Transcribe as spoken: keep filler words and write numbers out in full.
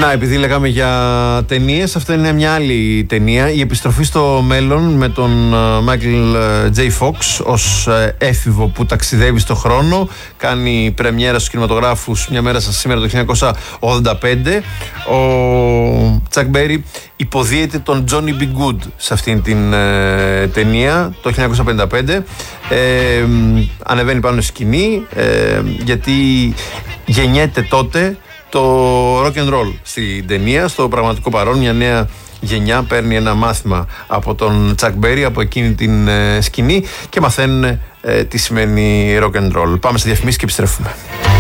Να, επειδή λέγαμε για ταινίες, αυτή είναι μια άλλη ταινία. Η επιστροφή στο μέλλον με τον Μάικλ Τζέι Φόξ ως έφηβο που ταξιδεύει στο χρόνο. Κάνει πρεμιέρα στους κινηματογράφους μια μέρα σαν σήμερα το χίλια εννιακόσια ογδόντα πέντε. Ο Τσακ Μπέρι υποδίεται τον Τζόνι Μπι Γκουντ σε αυτήν την ε, ταινία το χίλια εννιακόσια πενήντα πέντε. Ε, ανεβαίνει πάνω σκηνή ε, γιατί γεννιέται τότε το rock and roll στην ταινία, στο πραγματικό παρόν. Μια νέα γενιά παίρνει ένα μάθημα από τον Τσακ Μπέρι, από εκείνη την ε, σκηνή, και μαθαίνουν ε, τι σημαίνει rock and roll. Πάμε σε διαφημίσεις και επιστρέφουμε.